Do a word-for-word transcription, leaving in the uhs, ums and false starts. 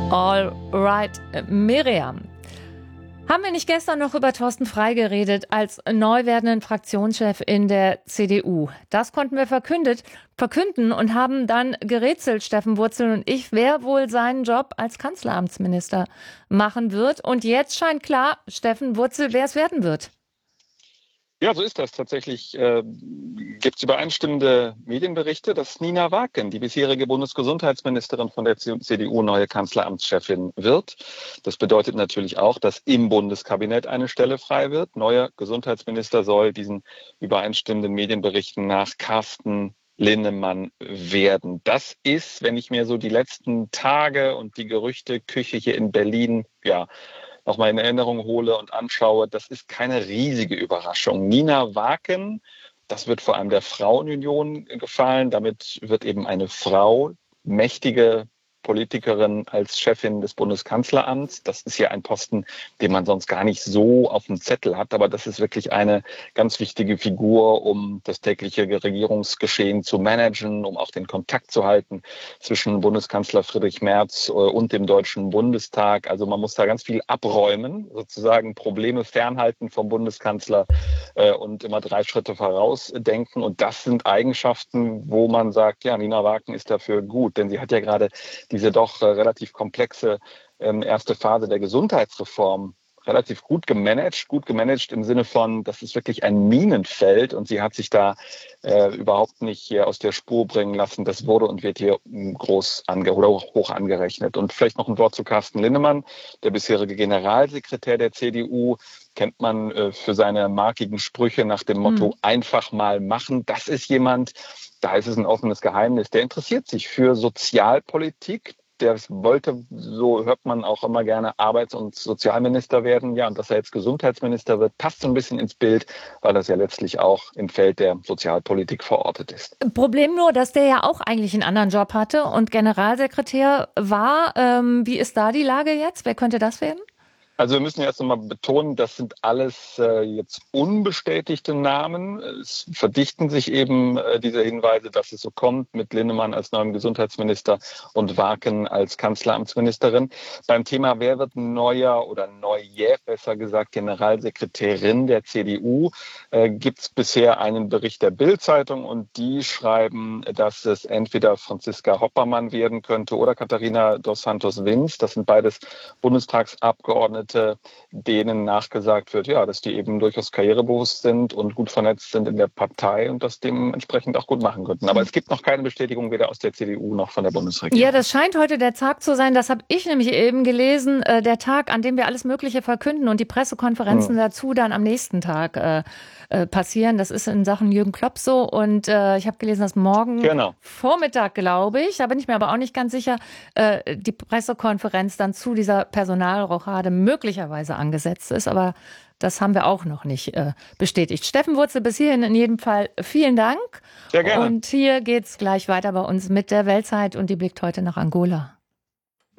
All right, Miriam. Haben wir nicht gestern noch über Thorsten Frey geredet als neu werdenden Fraktionschef in der C D U? Das konnten wir verkündet, verkünden und haben dann gerätselt, Steffen Wurzel und ich, wer wohl seinen Job als Kanzleramtsminister machen wird. Und jetzt scheint klar, Steffen Wurzel, wer es werden wird. Ja, so ist das. Tatsächlich äh, gibt es übereinstimmende Medienberichte, dass Nina Waken, die bisherige Bundesgesundheitsministerin von der C D U, neue Kanzleramtschefin wird. Das bedeutet natürlich auch, dass im Bundeskabinett eine Stelle frei wird. Neuer Gesundheitsminister soll diesen übereinstimmenden Medienberichten nach Carsten Linnemann werden. Das ist, wenn ich mir so die letzten Tage und die Gerüchteküche hier in Berlin, ja, nochmal in Erinnerung hole und anschaue, das ist keine riesige Überraschung. Nina Waken, das wird vor allem der Frauenunion gefallen. Damit wird eben eine Frau, mächtige Politikerin als Chefin des Bundeskanzleramts. Das ist ja ein Posten, den man sonst gar nicht so auf dem Zettel hat. Aber das ist wirklich eine ganz wichtige Figur, um das tägliche Regierungsgeschehen zu managen, um auch den Kontakt zu halten zwischen Bundeskanzler Friedrich Merz und dem Deutschen Bundestag. Also man muss da ganz viel abräumen, sozusagen Probleme fernhalten vom Bundeskanzler und immer drei Schritte vorausdenken. Und das sind Eigenschaften, wo man sagt, ja, Nina Waken ist dafür gut, denn sie hat ja gerade diese doch äh, relativ komplexe ähm, erste Phase der Gesundheitsreform relativ gut gemanagt, gut gemanagt im Sinne von, das ist wirklich ein Minenfeld und sie hat sich da äh, überhaupt nicht hier aus der Spur bringen lassen. Das wurde und wird hier groß ange oder hoch angerechnet. Und vielleicht noch ein Wort zu Carsten Linnemann, der bisherige Generalsekretär der C D U, kennt man äh, für seine markigen Sprüche nach dem Motto, mhm. einfach mal machen. Das ist jemand, da ist es ein offenes Geheimnis, der interessiert sich für Sozialpolitik. Der wollte, so hört man auch immer gerne, Arbeits- und Sozialminister werden. Ja, und dass er jetzt Gesundheitsminister wird, passt so ein bisschen ins Bild, weil das ja letztlich auch im Feld der Sozialpolitik verortet ist. Problem nur, dass der ja auch eigentlich einen anderen Job hatte und Generalsekretär war. Ähm, wie ist da die Lage jetzt? Wer könnte das werden? Also wir müssen erst einmal betonen, das sind alles äh, jetzt unbestätigte Namen. Es verdichten sich eben äh, diese Hinweise, dass es so kommt mit Linnemann als neuem Gesundheitsminister und Waken als Kanzleramtsministerin. Beim Thema, wer wird neuer oder neue, besser gesagt, Generalsekretärin der C D U, äh, gibt es bisher einen Bericht der Bild-Zeitung und die schreiben, dass es entweder Franziska Hoppermann werden könnte oder Katharina dos Santos-Vins. Das sind beides Bundestagsabgeordnete, denen nachgesagt wird, ja, dass die eben durchaus karrierebewusst sind und gut vernetzt sind in der Partei und das dementsprechend auch gut machen könnten. Aber es gibt noch keine Bestätigung weder aus der C D U noch von der Bundesregierung. Ja, das scheint heute der Tag zu sein, das habe ich nämlich eben gelesen, äh, der Tag, an dem wir alles Mögliche verkünden und die Pressekonferenzen hm. dazu dann am nächsten Tag äh, äh, passieren. Das ist in Sachen Jürgen Klopp so und äh, ich habe gelesen, dass morgen genau. Vormittag, glaube ich, da bin ich mir aber auch nicht ganz sicher, äh, die Pressekonferenz dann zu dieser Personalrochade möglicherweise angesetzt ist, aber das haben wir auch noch nicht äh, bestätigt. Steffen Wurzel, bis hierhin in jedem Fall vielen Dank. Sehr gerne. Und hier geht's gleich weiter bei uns mit der Weltzeit und die blickt heute nach Angola.